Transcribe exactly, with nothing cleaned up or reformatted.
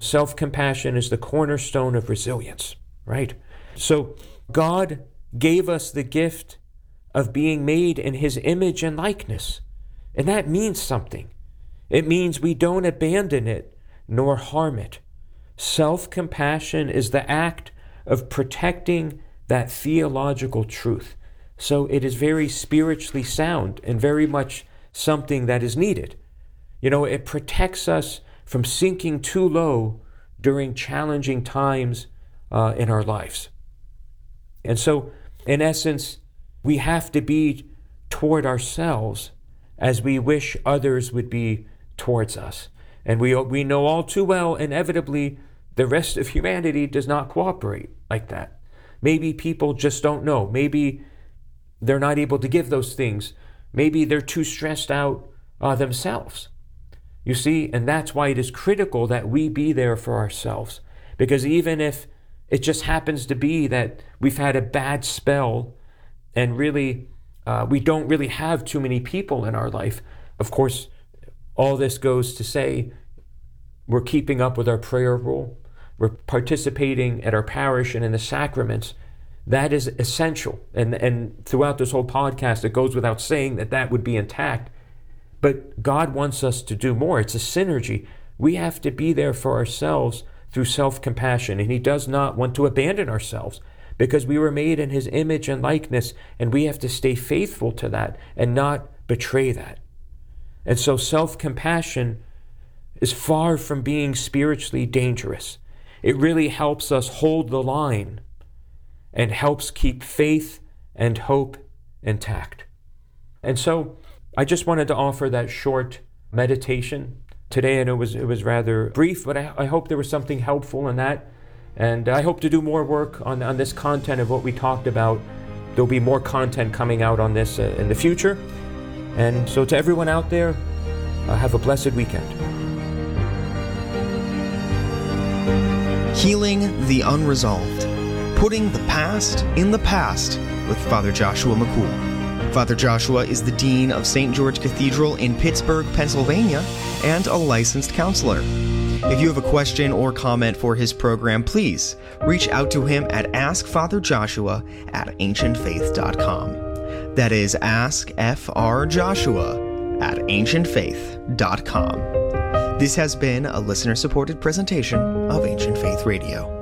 Self-compassion is the cornerstone of resilience, right? So God gave us the gift of being made in his image and likeness. And that means something. It means we don't abandon it nor harm it. Self-compassion is the act of protecting that theological truth. So it is very spiritually sound and very much something that is needed. You know, it protects us from sinking too low during challenging times uh, in our lives. And so, in essence, we have to be toward ourselves as we wish others would be towards us. And we we know all too well, inevitably, the rest of humanity does not cooperate like that. Maybe people just don't know. Maybe they're not able to give those things. Maybe they're too stressed out uh, themselves. You see, and that's why it is critical that we be there for ourselves. Because even if it just happens to be that we've had a bad spell and really uh, we don't really have too many people in our life, of course, all this goes to say we're keeping up with our prayer rule. We're participating at our parish and in the sacraments. That is essential. And, and throughout this whole podcast, it goes without saying that that would be intact. But God wants us to do more. It's a synergy. We have to be there for ourselves through self-compassion. And he does not want to abandon ourselves because we were made in his image and likeness, and we have to stay faithful to that and not betray that. And so self-compassion is far from being spiritually dangerous. It really helps us hold the line and helps keep faith and hope intact. And so I just wanted to offer that short meditation today. And it was it was rather brief, but I, I hope there was something helpful in that. And I hope to do more work on, on this content of what we talked about. There'll be more content coming out on this uh, in the future. And so to everyone out there, uh, have a blessed weekend. Healing the Unresolved. Putting the past in the past with Father Joshua McCool. Father Joshua is the Dean of Saint George Cathedral in Pittsburgh, Pennsylvania, and a licensed counselor. If you have a question or comment for his program, please reach out to him at ask father joshua at ancient faith dot com. That is ask f r joshua at ancient faith dot com. This has been a listener-supported presentation of Ancient Faith Radio.